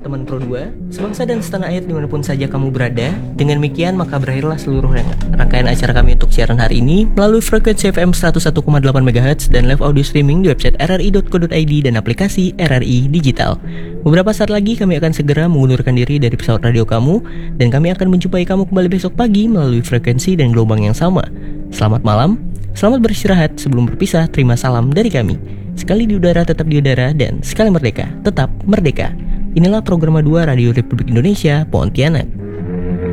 teman Pro 2, sebangsa dan setanah air dimanapun saja kamu berada. Dengan demikian maka berakhirlah seluruh rangkaian acara kami untuk siaran hari ini melalui frekuensi FM 101,8 MHz dan live audio streaming di website rri.co.id dan aplikasi RRI Digital. Beberapa saat lagi kami akan segera mengundurkan diri dari pesawat radio kamu, dan kami akan menjumpai kamu kembali besok pagi melalui frekuensi dan gelombang yang sama. Selamat malam, selamat beristirahat. Sebelum berpisah, terima salam dari kami. Sekali di udara tetap di udara, dan sekali merdeka tetap merdeka. Inilah program 2 Radio Republik Indonesia Pontianak.